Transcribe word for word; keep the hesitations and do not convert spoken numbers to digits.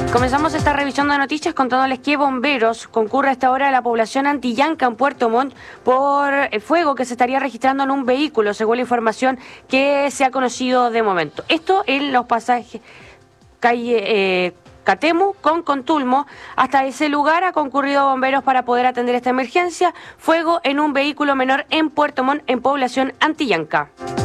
Comenzamos esta revisión de noticias contándoles que bomberos concurre a esta hora a la población Antillanca en Puerto Montt por el fuego que se estaría registrando en un vehículo, según la información que se ha conocido de momento. Esto en los pasajes calle eh, Catemu con Contulmo. Hasta ese lugar ha concurrido bomberos para poder atender esta emergencia. Fuego en un vehículo menor en Puerto Montt, en población Antillanca.